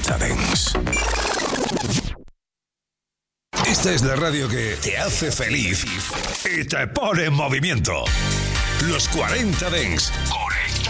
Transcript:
40 Dents. Esta es la radio que te hace feliz y te pone en movimiento. Los 40 Dents.